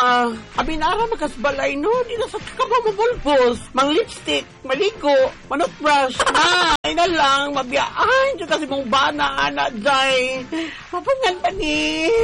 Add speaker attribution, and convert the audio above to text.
Speaker 1: Abinara makasbalay no, di na sa kapamabulbos. Mang lipstick, maligo, manutbrush, na. Ay na lang, mabiyaan, dyan kasi mong bana, anak, jay. Mapangan pa ni.